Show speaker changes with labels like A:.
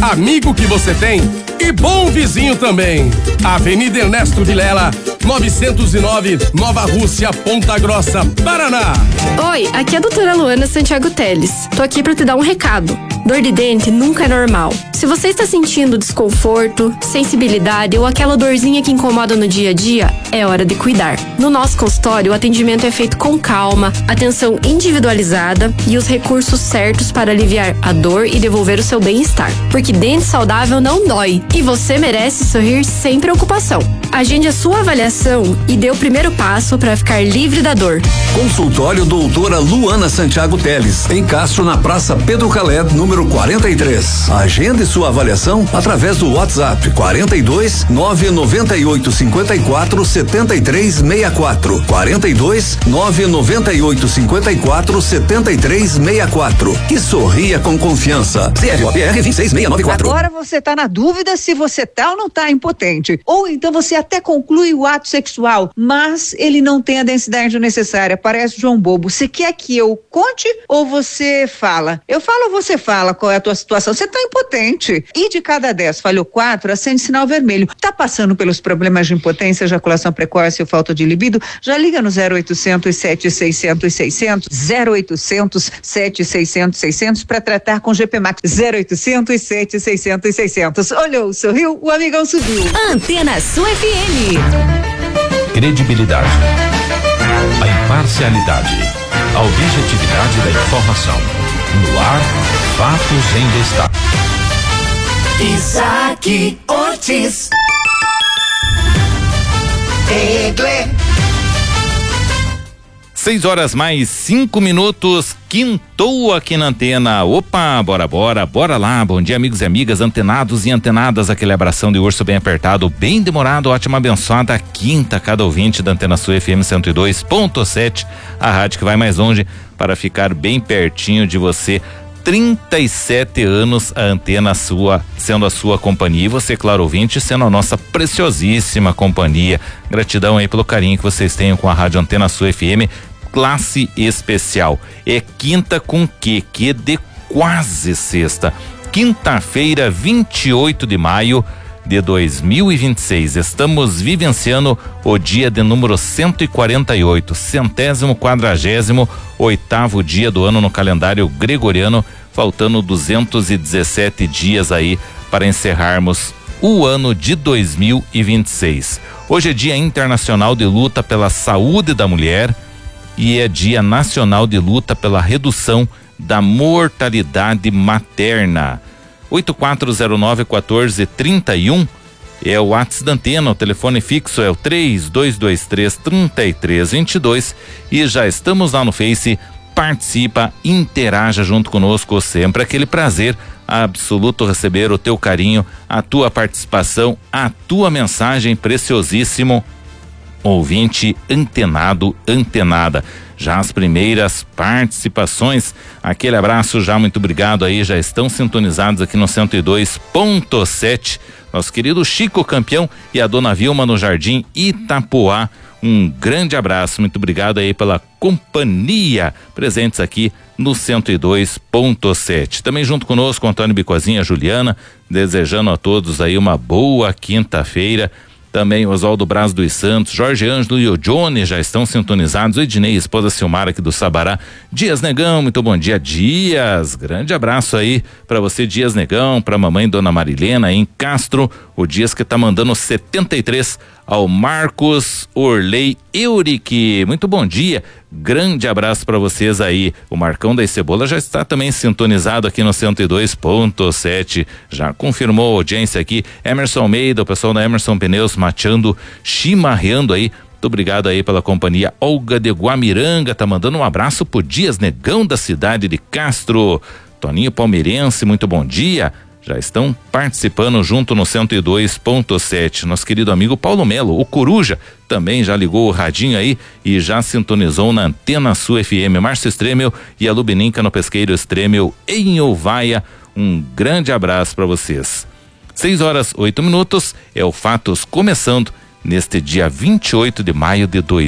A: amigo que você tem e bom vizinho também. Avenida Ernesto Vilela, 909, Nova Rússia, Ponta Grossa, Paraná.
B: Oi, aqui é a doutora Luana Santiago Teles. Tô aqui pra te dar um recado. Dor de dente nunca é normal. Se você está sentindo desconforto, sensibilidade ou aquela dorzinha que incomoda no dia a dia, é hora de cuidar. No nosso consultório, o atendimento é feito com calma, atenção individualizada e os recursos certos para aliviar a dor e devolver o seu bem-estar. Porque dente saudável não dói e você merece sorrir sem preocupação. Agende a sua avaliação e dê o primeiro passo para ficar livre da dor.
C: Consultório doutora Luana Santiago Teles, em Castro, na Praça Pedro Calé, número 43. Agende sua avaliação através do WhatsApp 42 998 54 73 64. 42 998 54 73 64. E sorria com confiança. CROPR 26694.
D: Agora você tá na dúvida se você tá ou não tá impotente. Ou então você até conclui o ato sexual, mas ele não tem a densidade necessária. Parece João Bobo. Você quer que eu conte ou você fala? Eu falo ou você fala qual é a tua situação? Você tá impotente. E de cada 10 falhou 4, acende sinal vermelho. Tá passando pelos problemas de impotência, ejaculação precoce ou falta de libido? Já liga no 0800 7600 600, 0800 7600 600 para tratar com GP Max. 0800 7600 600. Olhou, sorriu, o amigão subiu.
E: Antena Sul FM.
F: Credibilidade, a imparcialidade, a objetividade da informação. No ar, fatos em destaque.
E: Isaac Ortiz. Egle.
G: 6:05, quintou aqui na antena. Opa, bora lá. Bom dia, amigos e amigas, antenados e antenadas. Aquele abração de urso bem apertado, bem demorado, ótima abençoada quinta, cada ouvinte da Antena Sul FM 102.7, a rádio que vai mais longe para ficar bem pertinho de você. 37 anos a Antena Sua sendo a sua companhia e você, claro, ouvinte, sendo a nossa preciosíssima companhia. Gratidão aí pelo carinho que vocês têm com a rádio Antena Sua FM, classe especial. É quinta com que de quase sexta. Quinta-feira, 28 de maio de 2026. Estamos vivenciando o dia de número 148, 148º dia do ano no calendário gregoriano, faltando 217 dias aí para encerrarmos o ano de 2026. Hoje é Dia Internacional de Luta pela Saúde da Mulher e é Dia Nacional de Luta pela Redução da Mortalidade Materna. 8409-1431 é o WhatsApp da Antena, o telefone fixo é o 3223-3322 e já estamos lá no Face. Participa, interaja junto conosco, sempre aquele prazer absoluto receber o teu carinho, a tua participação, a tua mensagem, preciosíssimo ouvinte antenado, antenada. Já as primeiras participações, aquele abraço, já muito obrigado aí, já estão sintonizados aqui no 102.7, nosso querido Chico Campeão e a dona Vilma no Jardim Itapuá. Um grande abraço, muito obrigado aí pela companhia, presentes aqui no 102.7. Também junto conosco, Antônio Bicozinha, Juliana, desejando a todos aí uma boa quinta-feira. Também Oswaldo Braz dos Santos, Jorge Ângelo e o Johnny já estão sintonizados. O Ednei, esposa Silmara aqui do Sabará. Dias Negão, muito bom dia, Dias. Grande abraço aí pra você, Dias Negão, pra mamãe Dona Marilena em Castro. O Dias que tá mandando 73 ao Marcos Orley Eurique. Muito bom dia. Grande abraço para vocês aí. O Marcão da Cebola já está também sintonizado aqui no 102.7. Já confirmou a audiência aqui. Emerson Almeida, o pessoal da Emerson Pneus, mateando, chimarreando aí. Muito obrigado aí pela companhia. Olga de Guamiranga tá mandando um abraço pro Dias Negão da cidade de Castro. Toninho Palmeirense, muito bom dia. Já estão participando junto no 102.7. Nosso querido amigo Paulo Melo, o Coruja, também já ligou o radinho aí e já sintonizou na Antena Sul FM. Márcio Stremel e a Lubininca no Pesqueiro Stremel em Ovaia. Um grande abraço para vocês. 6:08 é o Fatos começando neste dia 28 de maio de